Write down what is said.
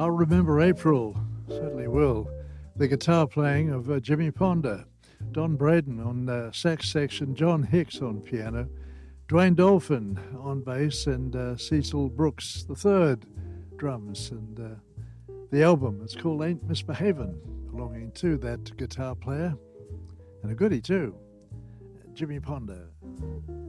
I'll remember April, certainly will. The guitar playing of Jimmy Ponder, Don Braden on sax section, John Hicks on piano, Dwayne Dolphin on bass, and Cecil Brooks the third drums. And the album, it's called Ain't Misbehavin', belonging to that guitar player, and a goodie too, Jimmy Ponder.